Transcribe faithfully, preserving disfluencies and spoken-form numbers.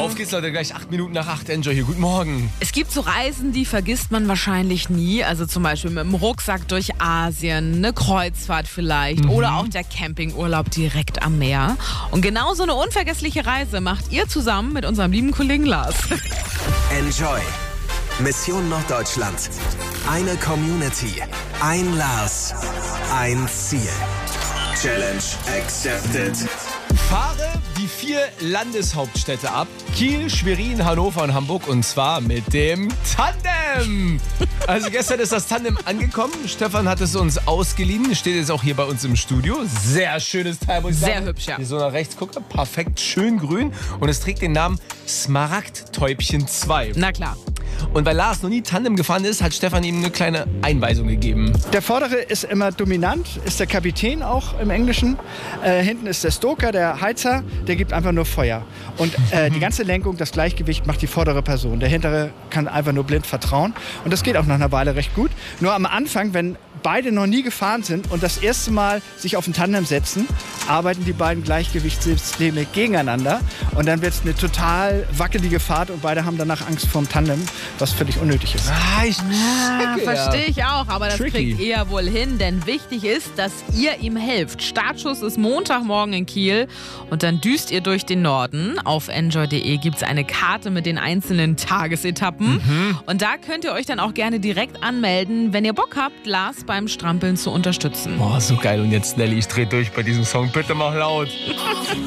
Auf geht's, Leute, gleich acht Minuten nach acht. Enjoy hier, guten Morgen. Es gibt so Reisen, die vergisst man wahrscheinlich nie. Also zum Beispiel mit dem Rucksack durch Asien, eine Kreuzfahrt vielleicht mhm. oder auch der Campingurlaub direkt am Meer. Und genau so eine unvergessliche Reise macht ihr zusammen mit unserem lieben Kollegen Lars. Enjoy. Mission Norddeutschland. Eine Community. Ein Lars. Ein Ziel. Challenge accepted. Fahre die vier Landeshauptstädte ab. Kiel, Schwerin, Hannover und Hamburg. Und zwar mit dem Tandem. Also gestern ist das Tandem angekommen. Stefan hat es uns ausgeliehen. Steht jetzt auch hier bei uns im Studio. Sehr schönes Teil, muss ich sagen. Sehr hübsch, ja. Hier so nach rechts gucke. Perfekt, schön grün. Und es trägt den Namen Smaragdtäubchen zwei. Na klar. Und weil Lars noch nie Tandem gefahren ist, hat Stefan ihm eine kleine Einweisung gegeben. Der Vordere ist immer dominant, ist der Kapitän auch im Englischen. Äh, hinten ist der Stoker, der Heizer, der gibt einfach nur Feuer. Und äh, die ganze Lenkung, das Gleichgewicht macht die vordere Person. Der hintere kann einfach nur blind vertrauen. Und das geht auch nach einer Weile recht gut. Nur am Anfang, wenn beide noch nie gefahren sind und das erste Mal sich auf ein Tandem setzen, arbeiten die beiden Gleichgewichtssysteme gegeneinander. Und dann wird es eine total wackelige Fahrt und beide haben danach Angst vorm Tandem, was völlig unnötig ist. Ah, ich Ja, checke, verstehe ich auch, aber das Tricky. kriegt ihr ja wohl hin, denn wichtig ist, dass ihr ihm helft. Startschuss ist Montagmorgen in Kiel und dann düst ihr durch den Norden. Auf enjoy punkt de gibt es eine Karte mit den einzelnen Tagesetappen mhm. und da könnt ihr euch dann auch gerne direkt anmelden, wenn ihr Bock habt, Lars beim Strampeln zu unterstützen. Boah, so geil. Und jetzt, Nelly, ich dreh durch bei diesem Song. Bitte mach laut.